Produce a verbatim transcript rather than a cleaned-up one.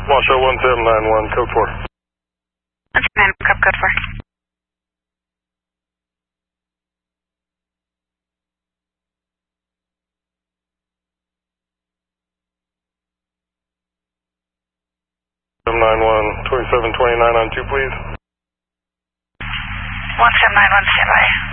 Washoe one seven nine one, code four. one seven nine one, code, code four. seven nine one, twenty-seven twenty-nine on two, please. one seven nine one, stand by.